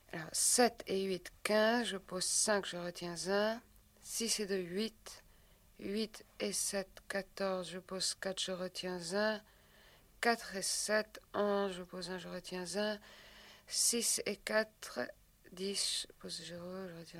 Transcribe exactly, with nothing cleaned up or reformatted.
Alors, sept et huit, quinze. Je pose cinq, je retiens un. six et deux, huit. huit et sept, quatorze. Je pose quatre, je retiens un. quatre et sept, onze. Je pose un, je retiens un. six et quatre, dix. Je pose zéro, je retiens